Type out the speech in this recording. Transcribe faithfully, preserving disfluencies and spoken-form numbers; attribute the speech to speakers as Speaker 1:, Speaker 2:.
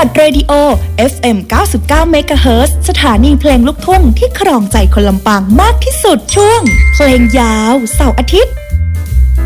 Speaker 1: ดเรดิโอ เอฟ เอ็ม เก้าสิบเก้า เมกะเฮิรตซ์ สถานีเพลงลูกทุ่งที่ครองใจคนลำปางมากที่สุดช่วงเพลงยาวเสาร์อาทิตย์